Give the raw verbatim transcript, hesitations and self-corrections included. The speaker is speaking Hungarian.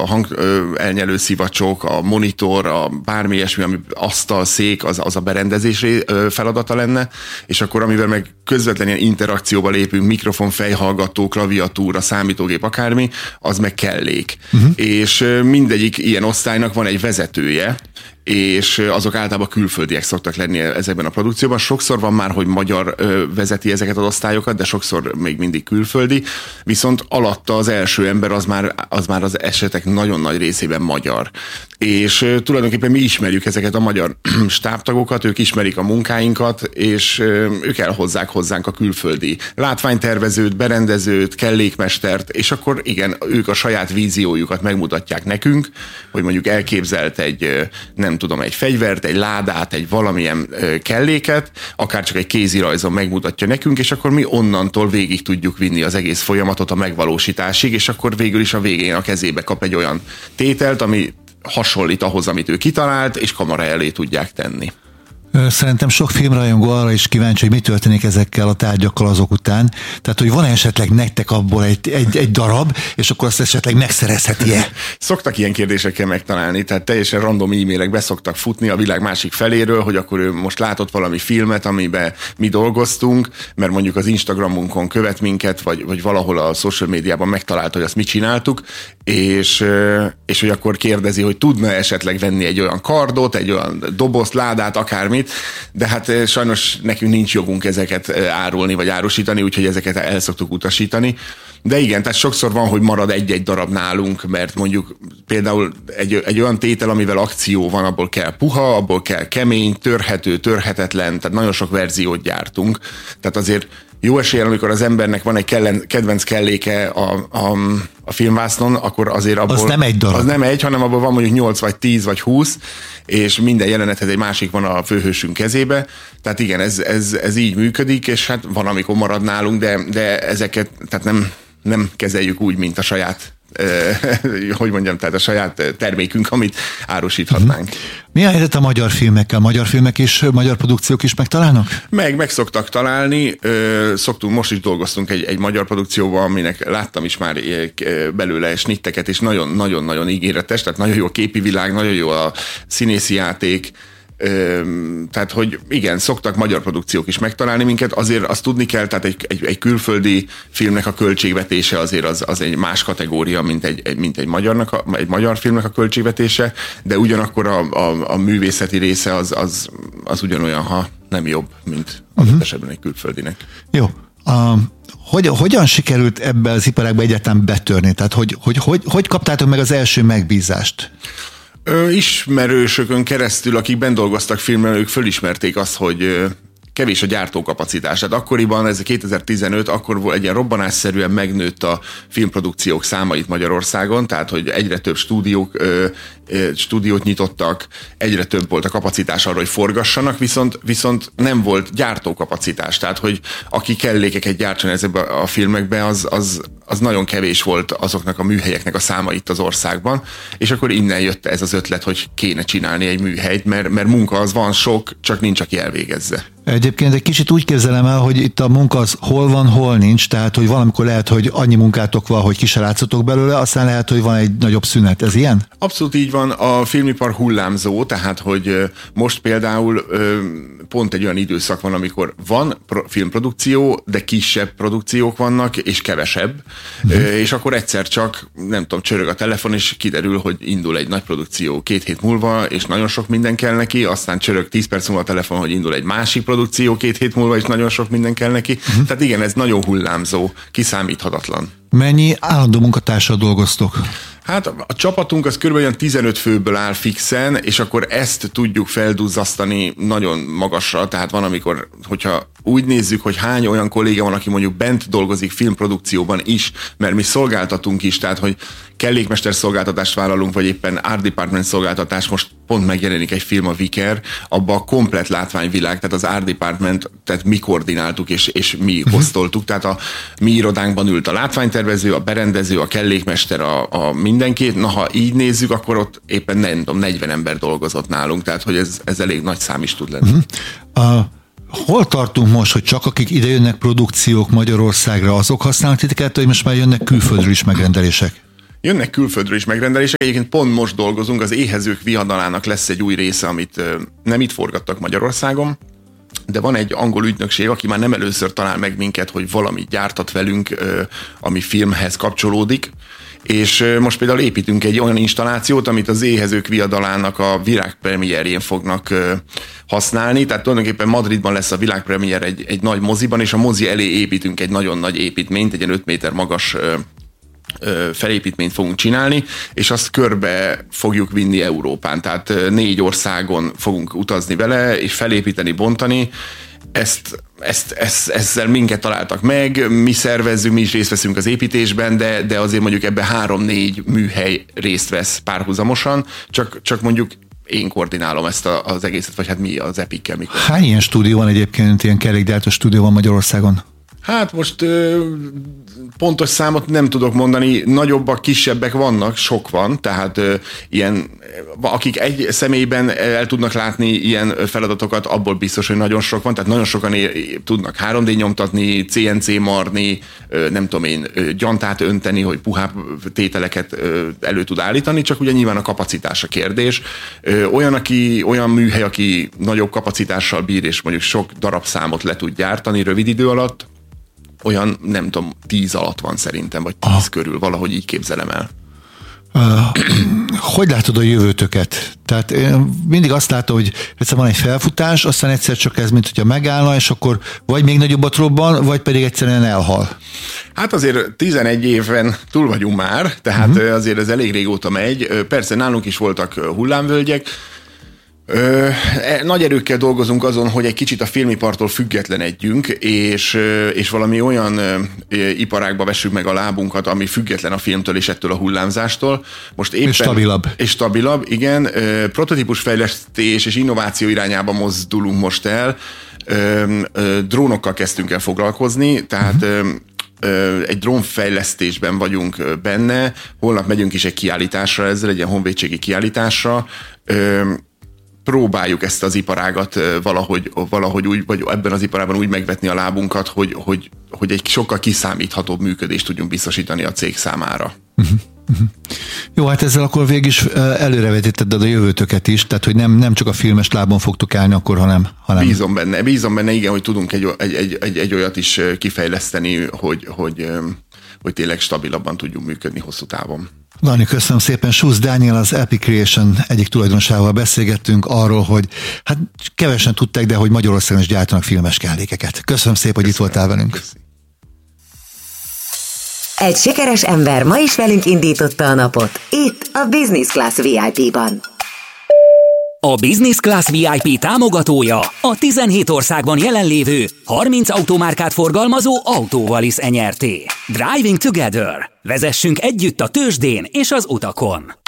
hang elnyelő szivacsok, a monitor, a bármi ilyesmi, ami asztal, szék, az, az a berendezés feladata lenne, és akkor amivel meg közvetlenül interakcióba lépünk, mikrofon, fejhallgató, klaviatúra, számítógép, akármi, az meg kellék. Uh-huh. És mindegyik ilyen osztálynak van egy vezetője, és azok általában külföldiek szoktak lenni ezekben a produkcióban. Sokszor van már, hogy magyar ö, vezeti ezeket az osztályokat, de sokszor még mindig külföldi, viszont alatta az első ember az már az, már az esetek nagyon nagy részében magyar. És ö, tulajdonképpen mi ismerjük ezeket a magyar stábtagokat, ők ismerik a munkáinkat, és ö, ők elhozzák hozzánk a külföldi látványtervezőt, berendezőt, kellékmestert, és akkor igen, ők a saját víziójukat megmutatják nekünk, hogy mondjuk elképzelt egy ö, nem tudom, egy fegyvert, egy ládát, egy valamilyen kelléket, akár csak egy kézirajzon megmutatja nekünk, és akkor mi onnantól végig tudjuk vinni az egész folyamatot a megvalósításig, és akkor végül is a végén a kezébe kap egy olyan tételt, ami hasonlít ahhoz, amit ő kitalált, és kamera elé tudják tenni. Szerintem sok filmrajongó arra is kíváncsi, hogy mi történik ezekkel a tárgyakkal azok után. Tehát, hogy van esetleg nektek abból egy, egy, egy darab, és akkor azt esetleg megszerezheti-e? Szoktak ilyen kérdésekkel megtalálni, tehát teljesen random e-mailek beszoktak futni a világ másik feléről, hogy akkor ő most látott valami filmet, amiben mi dolgoztunk, mert mondjuk az Instagramunkon követ minket, vagy, vagy valahol a social médiában megtalálta, hogy azt mi csináltuk, és, és hogy akkor kérdezi, hogy tudna esetleg venni egy olyan kardot, egy olyan dobozt, ládát, akármi, de hát sajnos nekünk nincs jogunk ezeket árulni vagy árusítani, úgyhogy ezeket el szoktuk utasítani. De igen, tehát sokszor van, hogy marad egy-egy darab nálunk, mert mondjuk például egy, egy olyan tétel, amivel akció van, abból kell puha, abból kell kemény, törhető, törhetetlen, tehát nagyon sok verziót gyártunk. Tehát azért jó eséllyel, amikor az embernek van egy kellen, kedvenc kelléke a, a, a filmvásznon, akkor azért abból... Az nem egy darab. Az nem egy, hanem abból van mondjuk nyolc vagy tíz vagy húsz, és minden jelenethez egy másik van a főhősünk kezébe. Tehát igen, ez, ez, ez így működik, és hát van, amikor marad nálunk, de, de ezeket tehát nem, nem kezeljük úgy, mint a saját hogy mondjam, tehát a saját termékünk, amit árusíthatnánk. Mi a helyzet a magyar filmekkel? Magyar filmek és magyar produkciók is megtalálnak? Meg, meg szoktak találni. Szoktunk, most is dolgoztunk egy, egy magyar produkcióban, aminek láttam is már belőle snitteket, és nagyon-nagyon-nagyon ígéretes, tehát nagyon jó a képi világ, nagyon jó a színészi játék. Tehát, hogy igen, szoktak magyar produkciók is megtalálni minket, azért azt tudni kell, tehát egy, egy, egy külföldi filmnek a költségvetése azért az, az egy más kategória, mint egy, mint egy, magyarnak a, egy magyar filmnek a költségvetése, de ugyanakkor a, a, a művészeti része az, az, az ugyanolyan, ha nem jobb, mint adott uh-huh. esetben egy külföldinek. Jó. Uh, hogy, hogyan sikerült ebbe az iparágba egyáltalán betörni? Tehát, hogy, hogy, hogy, hogy kaptátok meg az első megbízást? Ismerősökön keresztül, akik bent dolgoztak filmben, ők fölismerték azt, hogy kevés a gyártókapacitás. Tehát akkoriban, ez kétezer-tizenöt, akkor volt egy ilyen robbanásszerűen megnőtt a filmprodukciók száma itt Magyarországon, tehát hogy egyre több stúdiók, ö, ö, stúdiót nyitottak, egyre több volt a kapacitás arra, hogy forgassanak, viszont, viszont nem volt gyártókapacitás. Tehát, hogy aki kellékeket gyártson ezekbe a filmekbe, az, az, az nagyon kevés volt azoknak a műhelyeknek a száma itt az országban, és akkor innen jött ez az ötlet, hogy kéne csinálni egy műhelyt, mert, mert munka az van sok, csak nincs, aki elvégezze. Egyébként egy kicsit úgy képzelem el, hogy itt a munka az hol van, hol nincs, tehát hogy valamikor lehet, hogy annyi munkátok van, hogy ki se látszotok belőle, aztán lehet, hogy van egy nagyobb szünet. Ez ilyen? Abszolút így van. A filmipar hullámzó, tehát hogy most például pont egy olyan időszak van, amikor van filmprodukció, de kisebb produkciók vannak, és kevesebb, uh-huh. és akkor egyszer csak, nem tudom, csörög a telefon, és kiderül, hogy indul egy nagy produkció két hét múlva, és nagyon sok minden kell neki, aztán csörög tíz perc múlva a telefon, hogy indul egy másik produkció két hét múlva, és nagyon sok minden kell neki. Uh-huh. Tehát igen, ez nagyon hullámzó, kiszámíthatatlan. Mennyi állandó munkatársal dolgoztok? Hát a csapatunk az kb. Olyan tizenöt főből áll fixen, és akkor ezt tudjuk felduzzasztani nagyon magasra, tehát van, amikor, hogyha úgy nézzük, hogy hány olyan kolléga van, aki mondjuk bent dolgozik filmprodukcióban is, mert mi szolgáltatunk is, tehát hogy kellékmester szolgáltatást vállalunk, vagy éppen Art Department szolgáltatás, most pont megjelenik egy film, a Viker, abba a komplett látványvilág, tehát az Art Department, tehát mi koordináltuk, és, és mi uh-huh. osztoltuk, tehát a mi irodánkban ült a látványtervező, a berendező, a kellékmester, a, a mindenki. Na, ha így nézzük, akkor ott éppen nem tudom, negyven ember dolgozott nálunk, tehát hogy ez, ez elég nagy szám is tud lenni. Uh-huh. Uh, hol tartunk most, hogy csak akik ide jönnek produkciók Magyarországra, azok használnak titeket, vagy most már jönnek külföldről is megrendelések? Jönnek külföldről is megrendelések, egyébként pont most dolgozunk, az Éhezők viadalának lesz egy új része, amit nem itt forgattak Magyarországon, de van egy angol ügynökség, aki már nem először talál meg minket, hogy valamit gyártat velünk, ami filmhez kapcsolódik, és most például építünk egy olyan installációt, amit az Éhezők viadalának a világpremierjén fognak használni, tehát tulajdonképpen Madridban lesz a világpremier egy, egy nagy moziban, és a mozi elé építünk egy nagyon nagy építményt, egy ilyen öt méter magas felépítményt fogunk csinálni, és azt körbe fogjuk vinni Európán, tehát négy országon fogunk utazni vele, és felépíteni, bontani. Ezt, ezt, ezt, ezzel minket találtak meg, mi szervezzük, mi is részt veszünk az építésben, de, de azért mondjuk ebben három-négy műhely részt vesz párhuzamosan, csak, csak mondjuk én koordinálom ezt a, az egészet, vagy hát mi az Epic-kel mikor. Hány ilyen stúdió van egyébként, ilyen kerékgyártó stúdió van Magyarországon? Hát most ö, pontos számot nem tudok mondani, nagyobbak, kisebbek vannak, sok van, tehát ö, ilyen, akik egy személyben el tudnak látni ilyen feladatokat, abból biztos, hogy nagyon sok van, tehát nagyon sokan é- tudnak három dé nyomtatni, cé en cé marni, ö, nem tudom én, ö, gyantát önteni, hogy puhább tételeket ö, elő tud állítani, csak ugye nyilván a kapacitás a kérdés. Ö, olyan, aki, olyan műhely, aki nagyobb kapacitással bír, és mondjuk sok darabszámot le tud gyártani rövid idő alatt, olyan, nem tudom, tíz alatt van szerintem, vagy tíz ah. körül, valahogy így képzelem el. Uh, hogy látod a jövőtöket? Tehát én mindig azt látom, hogy egyszer van egy felfutás, aztán egyszer csak ez, mint hogyha megállna, és akkor vagy még nagyobbat robban, vagy pedig egyszerűen elhal. Hát azért tizenegy éven túl vagyunk már, tehát uh-huh. azért ez elég régóta megy. Persze nálunk is voltak hullámvölgyek. Ö, nagy erőkkel dolgozunk azon, hogy egy kicsit a filmipartól függetlenedjünk, és, és valami olyan ö, iparágba vessük meg a lábunkat, ami független a filmtől és ettől a hullámzástól. Most éppen, és stabilabb. És stabilabb, igen. Ö, prototípusfejlesztés és innováció irányába mozdulunk most el. Ö, ö, drónokkal kezdtünk el foglalkozni, tehát uh-huh. ö, egy drónfejlesztésben vagyunk benne. Holnap megyünk is egy kiállításra ezzel, egy ilyen honvédségi kiállításra. Ö, próbáljuk ezt az iparágat valahogy, valahogy úgy, vagy ebben az iparában úgy megvetni a lábunkat, hogy, hogy, hogy egy sokkal kiszámíthatóbb működést tudjunk biztosítani a cég számára. Uh-huh. Uh-huh. Jó, hát ezzel akkor végig is előrevetítetted a jövőtöket is, tehát hogy nem, nem csak a filmes lábon fogtok állni akkor, hanem... hanem... Bízom benne, bízom benne, igen, hogy tudunk egy, egy, egy, egy, egy olyat is kifejleszteni, hogy, hogy, hogy tényleg stabilabban tudjunk működni hosszú távon. Dani, köszönöm szépen. Susz Dániel, az Epic Creation egyik tulajdonosával beszélgettünk arról, hogy hát kevesen tudták, de hogy Magyarországon is gyártanak filmes kellékeket. Köszönöm szépen, hogy köszönöm. Itt voltál velünk. Köszönöm. Egy sikeres ember ma is velünk indította a napot. Itt a Business Class vé i pé-ban. A Business Class vé i pé támogatója a tizenhét országban jelenlévő harminc automárkát forgalmazó Autovalis N R T. Driving Together. Vezessünk együtt a tőzsdén és az utakon.